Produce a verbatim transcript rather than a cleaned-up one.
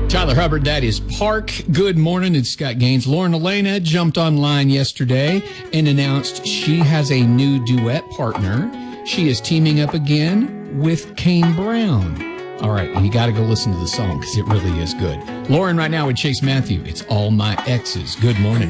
Tyler Hubbard, that is Park. Good morning, it's Scott Gaines. Lauren Elena jumped online yesterday and announced she has a new duet partner. She is teaming up again with Kane Brown. All right, well, you got to go listen to the song because it really is good. Lauren right now with Chase Matthew. It's All My Exes. Good morning.